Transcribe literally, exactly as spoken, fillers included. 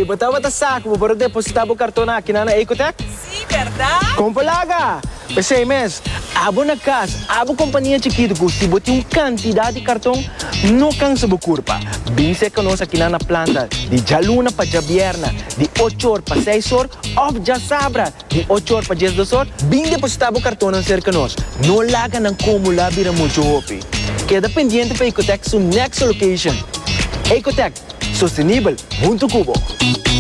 botava ta saco para depositar o cartão aqui na Ecotec? Sim, verdade? Compalaga! Pensei, mas, abo na casa, abo companhia chiquita, se botar uma quantidade de cartão, não cansa a curva. Bem se que nós aqui na planta, de jaluna para jabierna, de oito horas para seis horas, ou já sabra, de oito horas para dez horas, bem depositar o cartão cerca de nós. Não laga não como lá vira muito hopi. Queda pendiente para Ecotec, sua next location. Ecotec, sustentável, muito cubo.